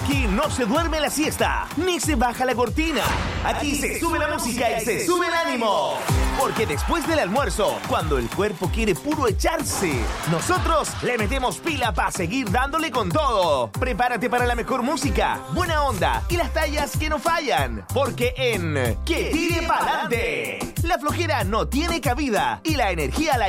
Aquí no se duerme la siesta, ni se baja la cortina. Aquí se sube la música y se sube el ánimo. Porque después del almuerzo, cuando el cuerpo quiere puro echarse, nosotros le metemos pila para seguir dándole con todo. Prepárate para la mejor música, buena onda y las tallas que no fallan. Porque en Que Tire Pa'lante, la flojera no tiene cabida y la energía la